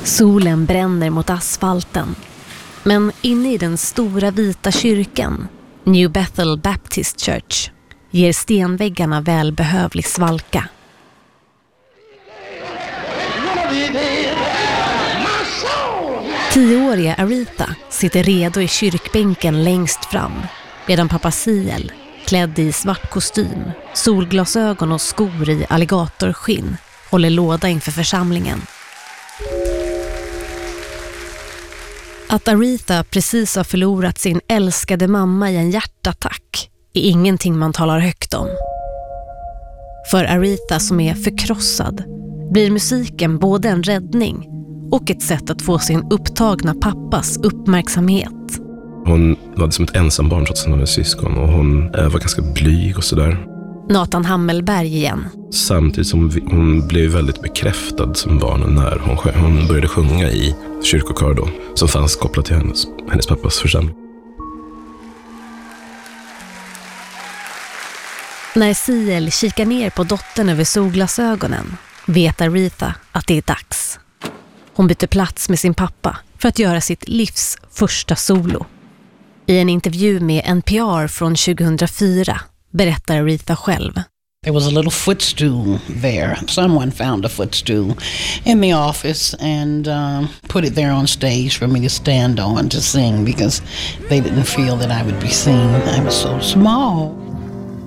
Solen bränner mot asfalten. Men inne i den stora vita kyrkan, New Bethel Baptist Church, ger stenväggarna välbehövlig svalka. 10-åriga Aretha sitter redo i kyrkbänken längst fram, medan pappa Ciel, klädd i svart kostym, solglasögon och skor i alligatorskinn, håller låda inför församlingen. Att Aretha precis har förlorat sin älskade mamma i en hjärtattack är ingenting man talar högt om. För Aretha, som är förkrossad, blir musiken både en räddning och ett sätt att få sin upptagna pappas uppmärksamhet. Hon var som ett ensambarn trots att hon hade syskon, och hon var ganska blyg och sådär. Nathan Hammelberg igen. Samtidigt som hon blev väldigt bekräftad som barn när hon började sjunga i kyrkokör då, som fanns kopplat till hennes pappas församling. När Ciel kikar ner på dottern över solglasögonen vet Aretha att det är dags. Hon byter plats med sin pappa för att göra sitt livs första solo. I en intervju med NPR från 2004 berättar Aretha själv. There was a little footstool there. Someone found a footstool in the office and put it there on stage for me to stand on to sing because they didn't feel that I would be seen. I was so small.